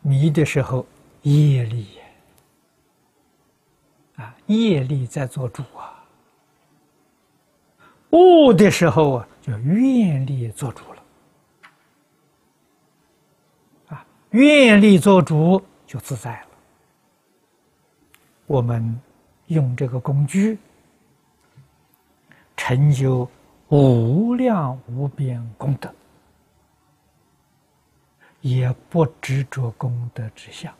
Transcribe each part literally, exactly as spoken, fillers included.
迷的时候，业力啊，业力在做主啊。悟的时候啊，就愿力做主了。啊，愿力做主就自在了。我们用这个工具，成就无量无边功德，也不执着功德之相。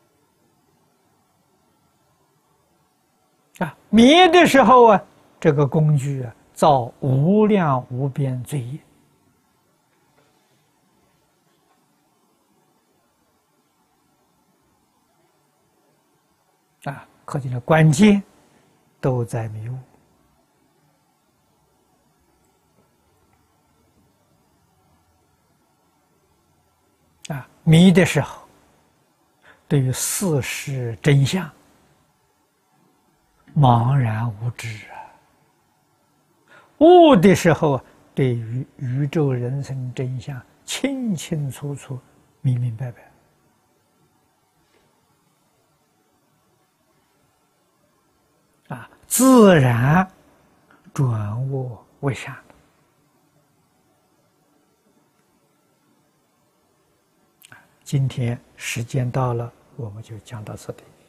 啊，迷的时候啊，这个工具啊，造无量无边罪业。啊，可见的关键都在迷雾。啊，迷的时候，对于事实真相茫然无知啊；悟的时候，对于宇宙人生真相清清楚楚、明明白白。啊，自然转恶为善。今天时间到了，我们就讲到这里。